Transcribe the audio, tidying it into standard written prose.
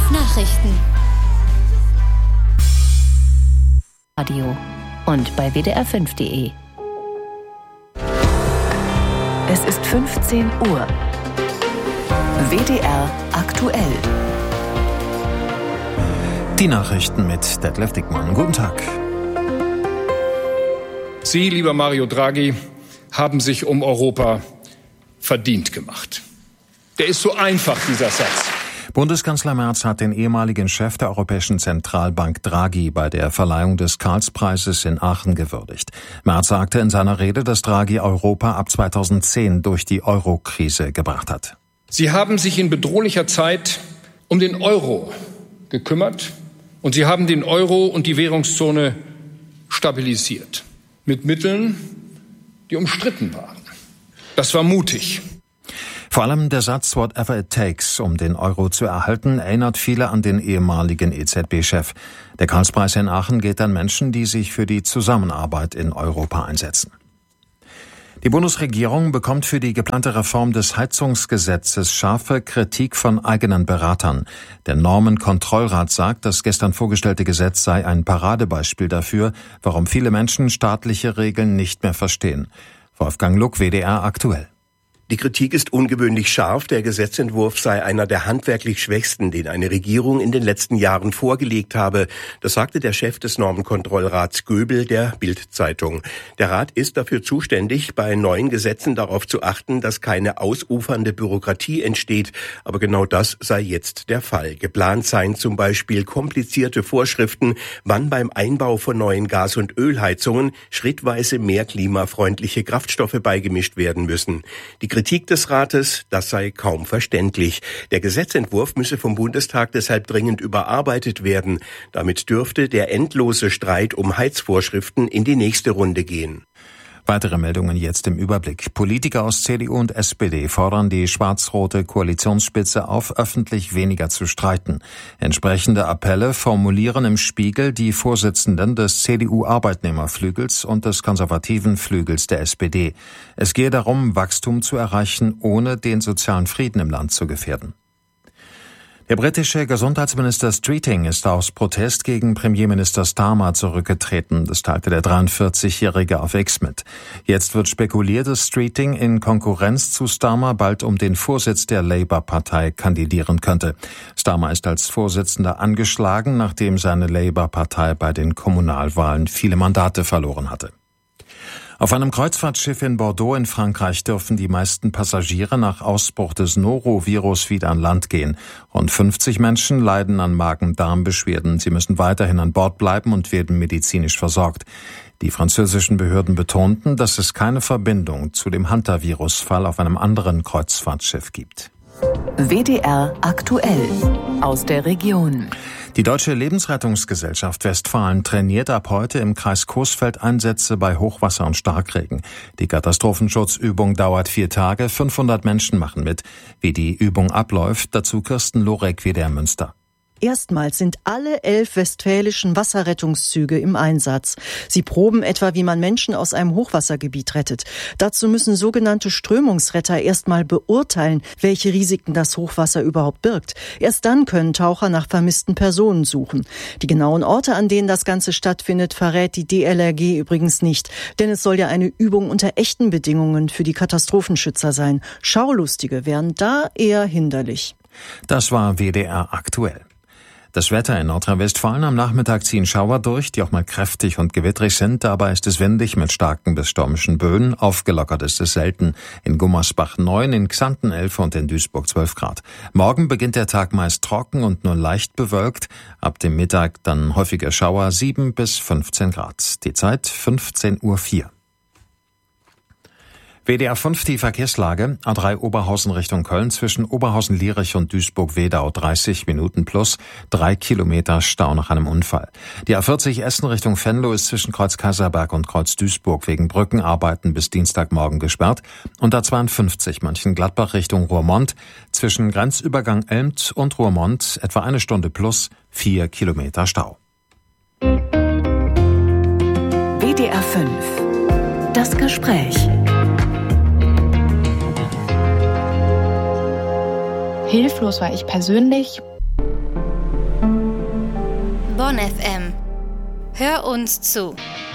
Nachrichten. Radio und bei wdr5.de. Es ist 15 Uhr. WDR aktuell. Die Nachrichten mit Detlef Dickmann. Guten Tag. Sie, lieber Mario Draghi, haben sich um Europa verdient gemacht. Der ist so einfach, dieser Satz. Bundeskanzler Merz hat den ehemaligen Chef der Europäischen Zentralbank Draghi bei der Verleihung des Karlspreises in Aachen gewürdigt. Merz sagte in seiner Rede, dass Draghi Europa ab 2010 durch die Euro-Krise gebracht hat. Sie haben sich in bedrohlicher Zeit um den Euro gekümmert und Sie haben den Euro und die Währungszone stabilisiert. Mit Mitteln, die umstritten waren. Das war mutig. Vor allem der Satz "Whatever it takes", um den Euro zu erhalten, erinnert viele an den ehemaligen EZB-Chef. Der Karlspreis in Aachen geht an Menschen, die sich für die Zusammenarbeit in Europa einsetzen. Die Bundesregierung bekommt für die geplante Reform des Heizungsgesetzes scharfe Kritik von eigenen Beratern. Der Normenkontrollrat sagt, das gestern vorgestellte Gesetz sei ein Paradebeispiel dafür, warum viele Menschen staatliche Regeln nicht mehr verstehen. Wolfgang Luck, WDR aktuell. Die Kritik ist ungewöhnlich scharf. Der Gesetzentwurf sei einer der handwerklich schwächsten, den eine Regierung in den letzten Jahren vorgelegt habe. Das sagte der Chef des Normenkontrollrats Göbel der Bild-Zeitung. Der Rat ist dafür zuständig, bei neuen Gesetzen darauf zu achten, dass keine ausufernde Bürokratie entsteht. Aber genau das sei jetzt der Fall. Geplant seien zum Beispiel komplizierte Vorschriften, wann beim Einbau von neuen Gas- und Ölheizungen schrittweise mehr klimafreundliche Kraftstoffe beigemischt werden müssen. Die Kritik des Rates, das sei kaum verständlich. Der Gesetzentwurf müsse vom Bundestag deshalb dringend überarbeitet werden. Damit dürfte der endlose Streit um Heizvorschriften in die nächste Runde gehen. Weitere Meldungen jetzt im Überblick. Politiker aus CDU und SPD fordern die schwarz-rote Koalitionsspitze auf, öffentlich weniger zu streiten. Entsprechende Appelle formulieren im Spiegel die Vorsitzenden des CDU-Arbeitnehmerflügels und des konservativen Flügels der SPD. Es gehe darum, Wachstum zu erreichen, ohne den sozialen Frieden im Land zu gefährden. Der britische Gesundheitsminister Streeting ist aus Protest gegen Premierminister Starmer zurückgetreten. Das teilte der 43-Jährige auf X mit. Jetzt wird spekuliert, dass Streeting in Konkurrenz zu Starmer bald um den Vorsitz der Labour-Partei kandidieren könnte. Starmer ist als Vorsitzender angeschlagen, nachdem seine Labour-Partei bei den Kommunalwahlen viele Mandate verloren hatte. Auf einem Kreuzfahrtschiff in Bordeaux in Frankreich dürfen die meisten Passagiere nach Ausbruch des Norovirus wieder an Land gehen. Rund 50 Menschen leiden an Magen-Darm-Beschwerden. Sie müssen weiterhin an Bord bleiben und werden medizinisch versorgt. Die französischen Behörden betonten, dass es keine Verbindung zu dem Hantavirus-Fall auf einem anderen Kreuzfahrtschiff gibt. WDR aktuell aus der Region. Die Deutsche Lebensrettungsgesellschaft Westfalen trainiert ab heute im Kreis Coesfeld Einsätze bei Hochwasser und Starkregen. Die Katastrophenschutzübung dauert 4 Tage, 500 Menschen machen mit. Wie die Übung abläuft, dazu Kirsten Lorek, WDR Münster. Erstmals sind alle 11 westfälischen Wasserrettungszüge im Einsatz. Sie proben etwa, wie man Menschen aus einem Hochwassergebiet rettet. Dazu müssen sogenannte Strömungsretter erstmal beurteilen, welche Risiken das Hochwasser überhaupt birgt. Erst dann können Taucher nach vermissten Personen suchen. Die genauen Orte, an denen das Ganze stattfindet, verrät die DLRG übrigens nicht. Denn es soll ja eine Übung unter echten Bedingungen für die Katastrophenschützer sein. Schaulustige wären da eher hinderlich. Das war WDR aktuell. Das Wetter in Nordrhein-Westfalen: am Nachmittag ziehen Schauer durch, die auch mal kräftig und gewittrig sind. Dabei ist es windig mit starken bis stürmischen Böen. Aufgelockert ist es selten. In Gummersbach 9, in Xanten 11 und in Duisburg 12 Grad. Morgen beginnt der Tag meist trocken und nur leicht bewölkt. Ab dem Mittag dann häufige Schauer, 7 bis 15 Grad. Die Zeit 15:04 Uhr. WDR 5, die Verkehrslage. A3 Oberhausen Richtung Köln zwischen Oberhausen-Lierich und Duisburg-Wedau 30 Minuten plus 3 Kilometer Stau nach einem Unfall. Die A40 Essen Richtung Venlo ist zwischen Kreuz Kaiserberg und Kreuz Duisburg wegen Brückenarbeiten bis Dienstagmorgen gesperrt. Und A52 Mönchengladbach Richtung Roermond zwischen Grenzübergang Elmt und Roermond etwa 1 Stunde plus 4 Kilometer Stau. WDR 5. Das Gespräch. Hilflos war ich persönlich. Bonn FM. Hör uns zu.